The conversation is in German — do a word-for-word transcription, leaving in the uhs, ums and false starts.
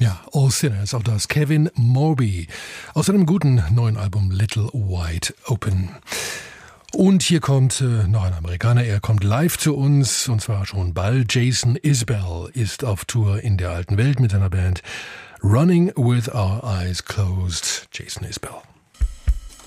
Ja, All Sinners, auch das Kevin Morby aus seinem guten neuen Album Little Wide Open. Und hier kommt äh, noch ein Amerikaner, er kommt live zu uns und zwar schon bald. Jason Isbell ist auf Tour in der alten Welt mit seiner Band Running with Our Eyes Closed. Jason Isbell.